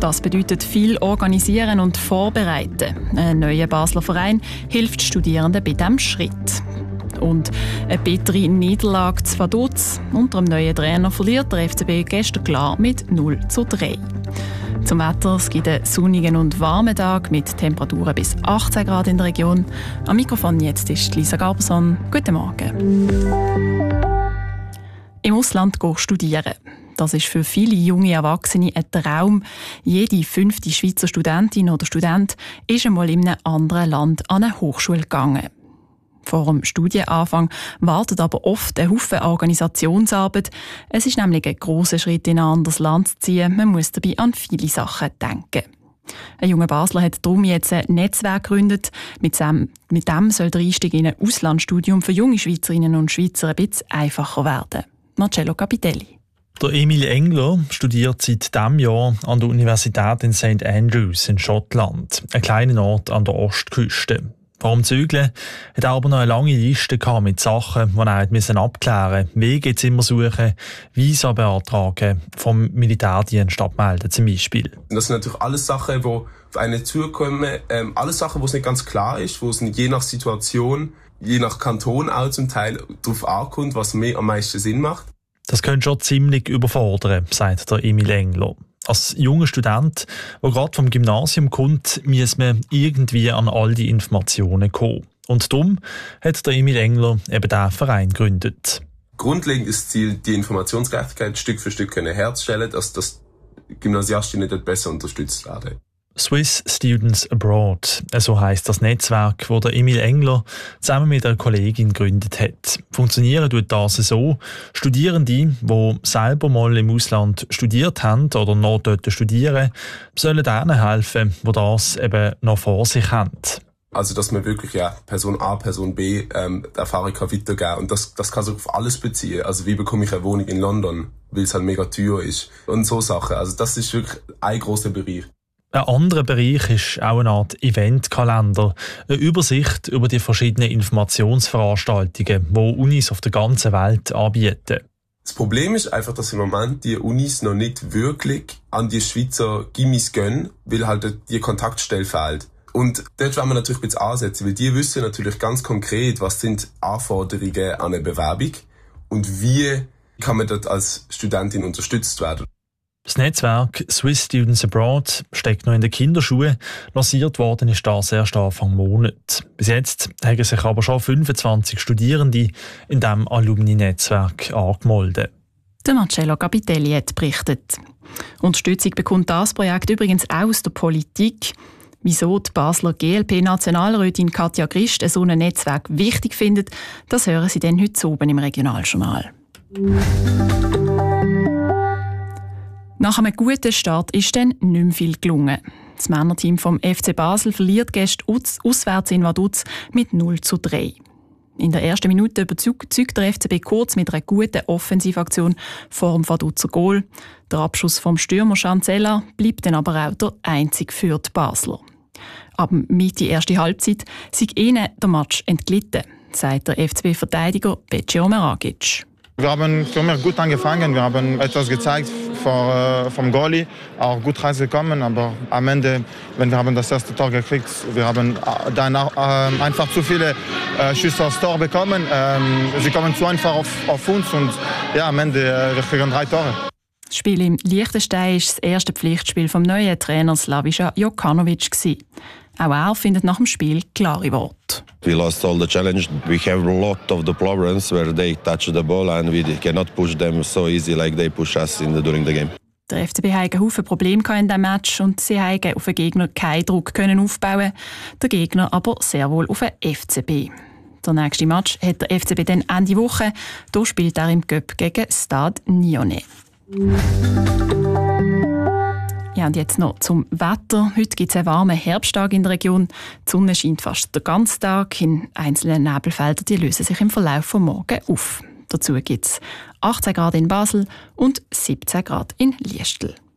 Das bedeutet viel organisieren und vorbereiten. Ein neuer Basler Verein hilft Studierenden bei diesem Schritt. Und eine bittere Niederlage zu Vaduz. Unter dem neuen Trainer verliert der FCB gestern klar mit 0:3. Zum Wetter: es gibt einen sonnigen und warmen Tag mit Temperaturen bis 18 Grad in der Region. Am Mikrofon jetzt ist Lisa Gaberson. Guten Morgen. Im Ausland studieren. Das ist für viele junge Erwachsene ein Traum. Jede 5. Schweizer Studentin oder Student ist einmal in einem anderen Land an eine Hochschule gegangen. Vor dem Studienanfang wartet aber oft ein Haufen Organisationsarbeit. Es ist nämlich ein grosser Schritt, in ein anderes Land zu ziehen. Man muss dabei an viele Sachen denken. Ein junger Basler hat darum jetzt ein Netzwerk gegründet. Mit dem soll der Einstieg in ein Auslandsstudium für junge Schweizerinnen und Schweizer ein bisschen einfacher werden. Marcello Capitelli. Der Emil Engler studiert seit diesem Jahr an der Universität in St. Andrews in Schottland, ein kleiner Ort an der Ostküste. Vor dem Zügeln hat er aber noch eine lange Liste mit Sachen, die er abklären musste. Wegezimmer suchen, Visa beantragen, vom Militärdienst abmelden zum Beispiel. Das sind natürlich alles Sachen, die auf einen zukommen. Alles Sachen, wo es nicht ganz klar ist, wo es je nach Situation, je nach Kanton auch zum Teil darauf ankommt, was mir am meisten Sinn macht. Das könnte schon ziemlich überfordern, sagt der Emil Engler. Als junger Student, der gerade vom Gymnasium kommt, muss man irgendwie an all die Informationen kommen. Und darum hat der Emil Engler eben diesen Verein gegründet. Grundlegend ist das Ziel, die Informationsgerechtigkeit Stück für Stück herzustellen, dass Gymnasiastinnen dort besser unterstützt werden. Swiss Students Abroad, so heisst das Netzwerk, das der Emil Engler zusammen mit einer Kollegin gegründet hat. Funktionieren tut das so: Studierende, die selber mal im Ausland studiert haben oder noch dort studieren, sollen denen helfen, die das eben noch vor sich haben. Also, dass man wirklich Person A, Person B die Erfahrung weitergeben kann. Und das kann sich auf alles beziehen. Also, wie bekomme ich eine Wohnung in London, weil es halt mega teuer ist. Und so Sachen. Also, das ist wirklich ein grosser Bereich. Ein anderer Bereich ist auch eine Art Eventkalender, eine Übersicht über die verschiedenen Informationsveranstaltungen, die Unis auf der ganzen Welt anbieten. Das Problem ist einfach, dass im Moment die Unis noch nicht wirklich an die Schweizer Gimmis gehen, weil halt die Kontaktstelle fehlt. Und dort wollen wir natürlich ein bisschen ansetzen, weil die wissen natürlich ganz konkret, was sind Anforderungen an eine Bewerbung und wie kann man dort als Studentin unterstützt werden. Das Netzwerk Swiss Students Abroad steckt noch in den Kinderschuhen. Lanciert worden ist das erst Anfang Monat. Bis jetzt haben sich aber schon 25 Studierende in diesem Alumni-Netzwerk angemeldet. Der Marcello Capitelli hat berichtet. Unterstützung bekommt das Projekt übrigens auch aus der Politik. Wieso die Basler GLP-Nationalrätin Katja Christ so ein Netzwerk wichtig findet, das hören Sie dann heute oben im Regionaljournal. Nach einem guten Start ist dann nicht mehr viel gelungen. Das Männerteam vom FC Basel verliert gestern auswärts in Vaduz mit 0:3. In der ersten Minute überzeugt der FCB kurz mit einer guten Offensivaktion vor dem Vaduzer Goal. Der Abschuss vom Stürmer Chancella bleibt dann aber auch der einzige für die Basler. Ab Mitte erste Halbzeit sei ihnen der Match entglitten, sagt der FCB-Verteidiger Bečo Meragic. Wir haben gut angefangen, wir haben etwas gezeigt vom Goalie, auch gut rausgekommen, aber am Ende, wenn wir das erste Tor gekriegt, wir haben dann einfach zu viele Schüsse aufs Tor bekommen. Sie kommen zu einfach auf uns und am Ende wir kriegen 3 Tore. Das Spiel im Liechtenstein war das erste Pflichtspiel vom neuen Trainer Slaviša Jokanovic. Auch er findet nach dem Spiel klare Worte. We lost all the challenge. We have a lot of the problems where they touch the ball and we cannot push them so easy like they push us during the game. Der FCB hatte einen Haufen Probleme in diesem Match und sie konnten auf den Gegner keinen Druck aufbauen, der Gegner aber sehr wohl auf den FCB. Der nächste Match hat der FCB dann Ende Woche. Hier spielt er im Cup gegen Stade Lyonnais. Ja, und jetzt noch zum Wetter. Heute gibt es einen warmen Herbsttag in der Region. Die Sonne scheint fast den ganzen Tag. In einzelnen Nebelfeldern die lösen sich im Verlauf des Morgens auf. Dazu gibt es 18 Grad in Basel und 17 Grad in Liestel.